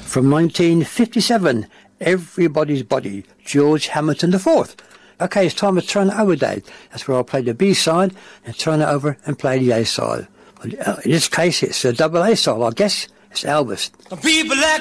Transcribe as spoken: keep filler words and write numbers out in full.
from nineteen fifty-seven, Everybody's Body, George Hamilton the fourth. Okay, it's time to turn it over, Dave. That's where I'll play the B-side and turn it over and play the A-side. In this case, it's a double A-side, I guess. It's Elvis. People like